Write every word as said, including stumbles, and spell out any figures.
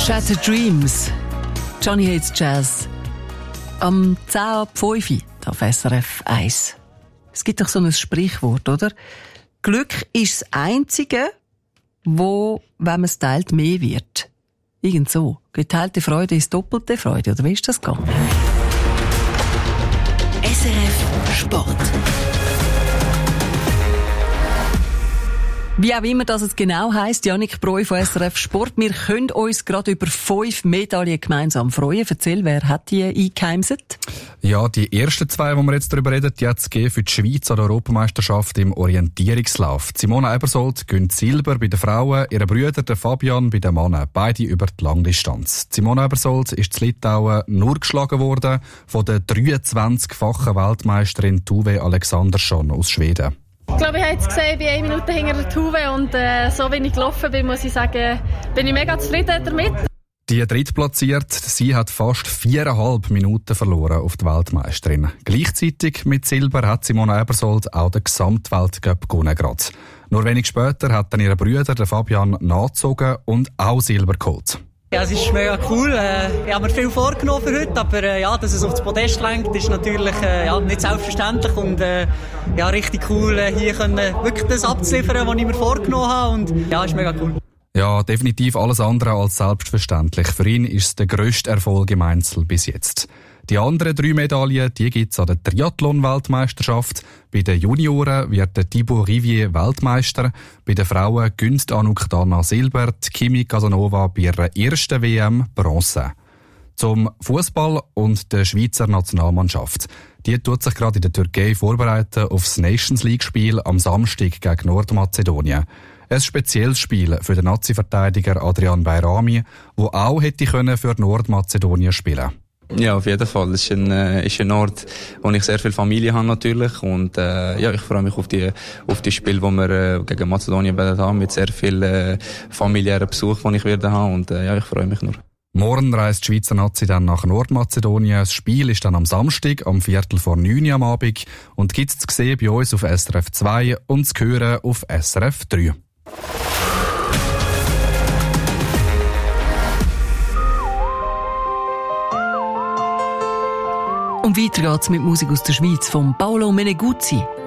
Shattered Dreams. Johnny Hates Jazz. Am zehn ab fünf auf S R F eins. Es gibt doch so ein Sprichwort, oder? Glück ist das Einzige, wo, wenn man es teilt, mehr wird. Irgend so. Geteilte Freude ist doppelte Freude, oder wie ist das gegangen? S R F Sport. Wie auch immer das es genau heisst, Yannick Breu von S R F Sport. Wir können uns gerade über fünf Medaillen gemeinsam freuen. Erzähl, wer hat die eingeheimset? Ja, die ersten zwei, die wir jetzt darüber reden, die hat es für die Schweiz an der Europameisterschaft im Orientierungslauf. Simona Ebersold gewinnt Silber bei den Frauen, ihre Brüder der Fabian bei den Männern, beide über die Langdistanz. Simona Ebersold ist zu Litauen nur geschlagen worden von der dreiundzwanzigfachen Weltmeisterin Tuve Alexandersson aus Schweden. Ich glaube, ich habe jetzt gesehen, ich bin eine Minute hinter der Tuve und äh, so wie ich gelaufen bin, muss ich sagen, bin ich mega zufrieden damit. Die Drittplatzierte, sie hat fast viereinhalb Minuten verloren auf die Weltmeisterin. Gleichzeitig mit Silber hat Simona Ebersold auch den Gesamtweltcup gewonnen. Nur wenig später hat dann ihre Brüder, der Fabian, nachgezogen und auch Silber geholt. Ja, es ist mega cool. Äh, ich habe mir viel vorgenommen für heute, aber äh, ja, dass es auf das Podest lenkt, ist natürlich äh, ja, nicht selbstverständlich und äh, ja, richtig cool, äh, hier können wirklich das abzuliefern, was ich mir vorgenommen habe und ja, ist mega cool. Ja, definitiv alles andere als selbstverständlich. Für ihn ist es der grösste Erfolg im Einzel bis jetzt. Die anderen drei Medaillen, die gibt's an der Triathlon-Weltmeisterschaft. Bei den Junioren wird der Thibaut Rivier Weltmeister. Bei den Frauen gönnt Anouk Dana Silber, Kimi Casanova bei ihrer ersten W M Bronze. Zum Fußball und der Schweizer Nationalmannschaft. Die tut sich gerade in der Türkei vorbereiten auf das Nations League-Spiel am Samstag gegen Nordmazedonien. Ein spezielles Spiel für den Nazi-Verteidiger Adrian Bayrami, der auch hätte können für Nordmazedonien spielen. Ja, auf jeden Fall. Es ist ein, äh, ist ein Ort, wo ich sehr viel Familie habe natürlich und äh, ja, ich freue mich auf die auf die Spiel, wo wir äh, gegen Mazedonien werden haben, mit sehr viel äh, familiären Besuch, den ich werde haben und äh, ja, ich freue mich nur. Morgen reist die Schweizer Nazi dann nach Nordmazedonien. Das Spiel ist dann am Samstag, am Viertel vor neun am Abend und gibt's zu sehen bei uns auf S R F zwei und zu hören auf S R F drei. Und weiter geht's mit Musik aus der Schweiz von Paolo Meneguzzi.